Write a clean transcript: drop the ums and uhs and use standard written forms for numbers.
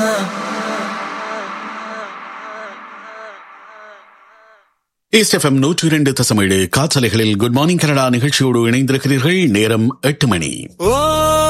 East FM 102.7 காற்றலைகளில் good morning Canada நிகழ்ச்சியோடு இணைந்திருக்கிறீர்கள். நேரம் 8 மணி.